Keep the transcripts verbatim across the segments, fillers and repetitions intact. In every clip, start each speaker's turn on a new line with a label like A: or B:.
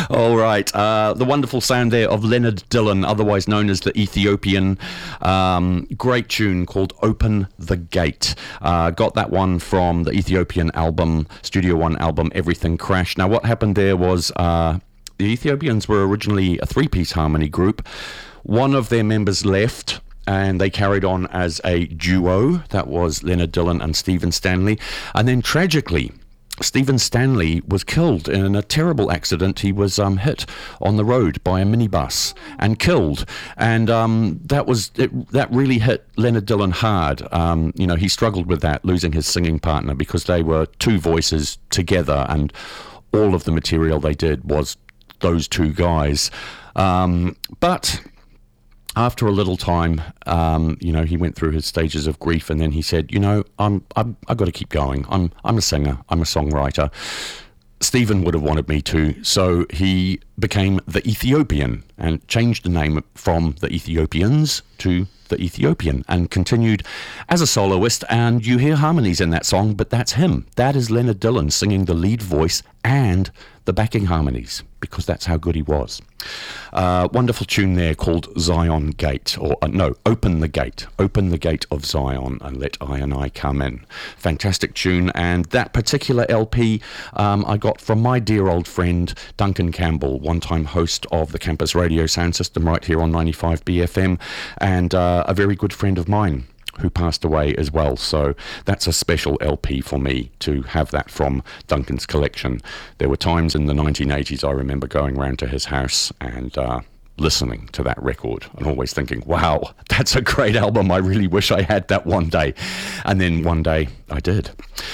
A: All right. Uh, the wonderful sound there of Leonard Dillon, otherwise known as the Ethiopian. Um, great tune called Open the Gate. Uh, got that one from the Ethiopian album, Studio One album, Everything Crashed. Now, what happened there was uh, the Ethiopians were originally a three-piece harmony group. One of their members left, and they carried on as a duo. That was Leonard Dillon and Stephen Stanley. And then, tragically, Stephen Stanley was killed in a terrible accident. He was um, hit on the road by a minibus and killed. And um, that was it, that really hit Leonard Dillon hard. Um, you know, he struggled with that, losing his singing partner, because they were two voices together, and all of the material they did was those two guys. Um, but after a little time, um, you know, he went through his stages of grief, and then he said, you know, I'm, I'm, I've got to keep going. I'm, I'm a singer. I'm a songwriter. Stephen would have wanted me to, so he became the Ethiopian and changed the name from the Ethiopians to the Ethiopian, and continued as a soloist. And you hear harmonies in that song, but that's him. That is Leonard Dillon singing the lead voice and the backing harmonies, because that's how good he was. Uh, wonderful tune there called Zion Gate, or uh, no, Open the Gate. Open the Gate of Zion and let I and I come in. Fantastic tune, and that particular L P um, I got from my dear old friend Duncan Campbell, one-time host of the Campus Radio Sound System right here on ninety-five B F M, and uh, a very good friend of mine who passed away as well. So that's a special L P for me to have that from Duncan's collection. There were times in the nineteen eighties I remember going round to his house and uh, listening to that record and always thinking, wow, that's a great album. I really wish I had that one day. And then one day I did.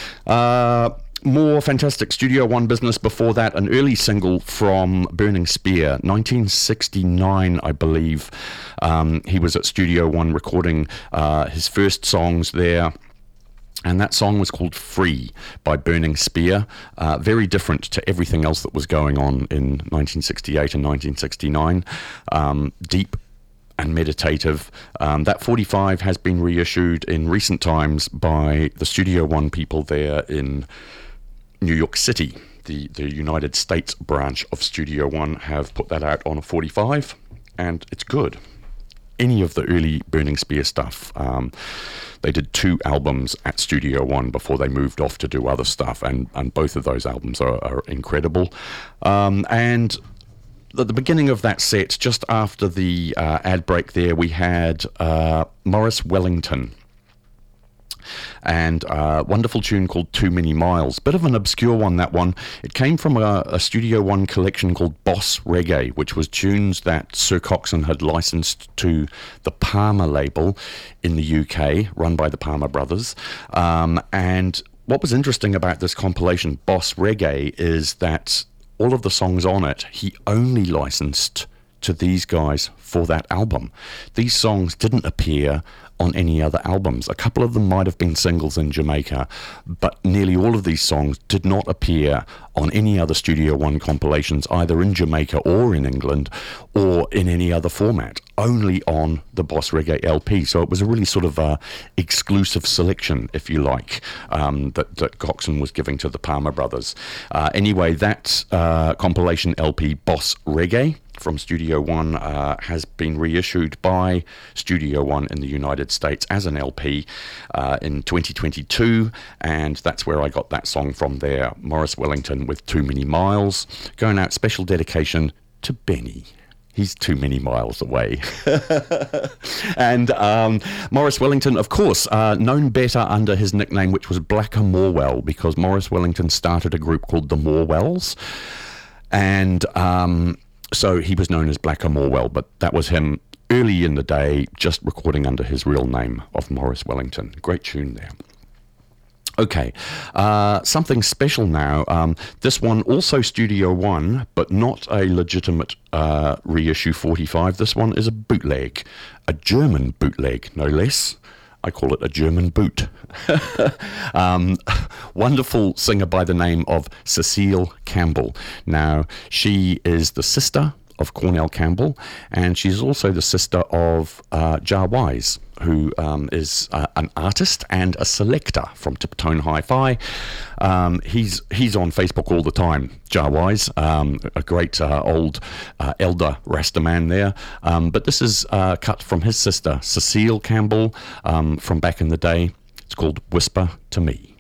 A: Uh, More fantastic Studio One business before that. An early single from Burning Spear, nineteen sixty-nine, I believe. Um, he was at Studio One recording uh, his first songs there. And that song was called Free by Burning Spear. Uh, very different to everything else that was going on in nineteen sixty-eight and nineteen sixty-nine. Um, deep and meditative. Um, that forty-five has been reissued in recent times by the Studio One people there in New York City. The, the United States branch of Studio One have put that out on a forty-five, and it's good. Any of the early Burning Spear stuff. Um, they did two albums at Studio One before they moved off to do other stuff, and, and both of those albums are, are incredible. Um, and at the beginning of that set, just after the uh, ad break there, we had uh, Maurice Wellington, and a wonderful tune called Too Many Miles. Bit of an obscure one, that one. It came from a, a Studio One collection called Boss Reggae, which was tunes that Sir Coxsone had licensed to the Palmer label in the U K, run by the Palmer brothers. Um, and what was interesting about this compilation, Boss Reggae, is that all of the songs on it, he only licensed to these guys for that album. These songs didn't appear on any other albums. A couple of them might have been singles in Jamaica, but nearly all of these songs did not appear on any other Studio One compilations, either in Jamaica or in England, or in any other format, only on the Boss Reggae L P. So it was a really sort of uh, exclusive selection, if you like, um, that, that Coxsone was giving to the Palmer brothers. Uh, anyway, that uh, compilation L P, Boss Reggae, from Studio One, uh, has been reissued by Studio One in the United States as an L P uh, in twenty twenty-two, and that's where I got that song from there, Maurice Wellington with Too Many Miles. Going out, special dedication to Benny. He's too many miles away. And um, Maurice Wellington, of course, uh, known better under his nickname, which was Blacker Morwell, because Maurice Wellington started a group called the Morwells, and um, so he was known as Blacker Morwell, but that was him early in the day, just recording under his real name of Maurice Wellington. Great tune there. Okay, uh, something special now. Um, this one also Studio One, but not a legitimate uh, reissue forty-five. This one is a bootleg, a German bootleg, no less. I call it a German boot. um, wonderful singer by the name of Cecile Campbell. Now, she is the sister of Cornell Campbell, and she's also the sister of uh, Jar Wise, who um, is uh, an artist and a selector from Tiptone Hi-Fi. Um, he's he's on Facebook all the time, Jar Wise, um, a great uh, old uh, elder Rasta man there. Um, but this is uh, cut from his sister, Cecile Campbell, um, from back in the day. It's called Whisper to Me.